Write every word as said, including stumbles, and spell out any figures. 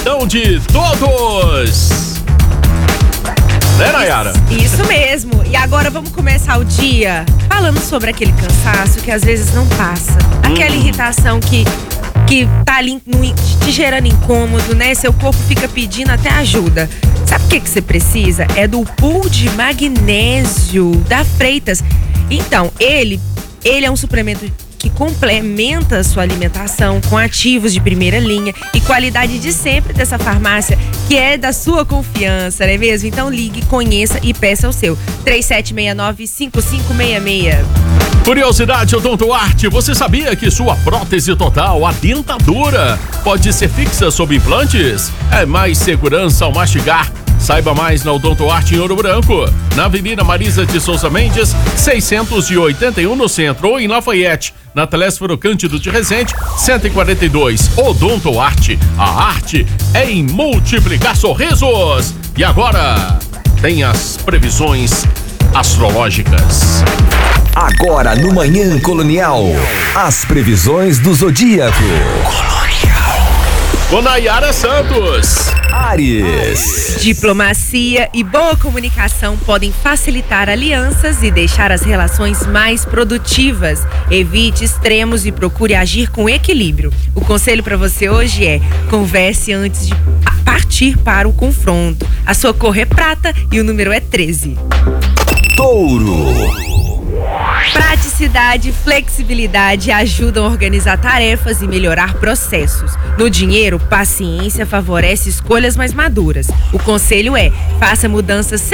Então de todos. Né, Nayara? Isso, isso mesmo. E agora vamos começar o dia falando sobre aquele cansaço que às vezes não passa. Aquela hum. irritação que, que tá ali no, te gerando incômodo, né? Seu corpo fica pedindo até ajuda. Sabe o que, que você precisa? É do pool de magnésio da Freitas. Então, ele, ele é um suplemento que complementa a sua alimentação com ativos de primeira linha e qualidade de sempre dessa farmácia, que é da sua confiança, não é mesmo? Então ligue, conheça e peça o seu. três sete seis nove, cinco cinco seis seis. Curiosidade Odontoarte, você sabia que sua prótese total, a dentadura, pode ser fixa sob implantes? É mais segurança ao mastigar. Saiba mais na Odontoarte em Ouro Branco, na Avenida Marisa de Souza Mendes, seiscentos e oitenta e um no centro, ou em Lafayette, na Telésforo Cândido de Resende, cento e quarenta e dois. Odontoarte, a arte é em multiplicar sorrisos. E agora, tem as previsões astrológicas. Agora no Manhã Colonial, as previsões do zodíaco. Com Nayara Santos. Áries. Diplomacia e boa comunicação podem facilitar alianças e deixar as relações mais produtivas. Evite extremos e procure agir com equilíbrio. O conselho para você hoje é: converse antes de partir para o confronto. A sua cor é prata e o número é treze. Touro. Praticidade e flexibilidade ajudam a organizar tarefas e melhorar processos. No dinheiro, paciência favorece escolhas mais maduras. O conselho é: faça mudanças sem